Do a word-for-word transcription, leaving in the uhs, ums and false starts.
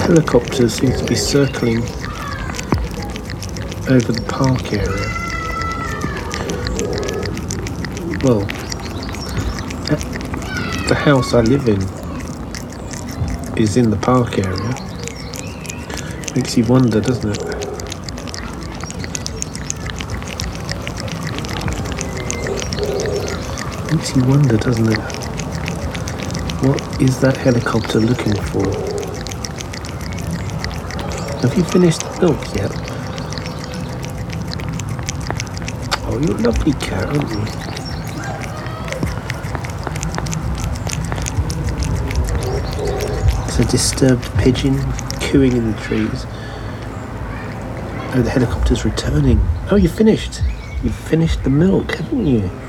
helicopter seems to be circling over the park area. Well, the house I live in is in the park area. Makes you wonder, doesn't it? Makes you wonder, doesn't it? What is that helicopter looking for? Have you finished the milk yet? Oh, you're a lovely cat, aren't you? There's a disturbed pigeon cooing in the trees. Oh, the helicopter's returning. Oh, you finished. You've finished the milk, haven't you?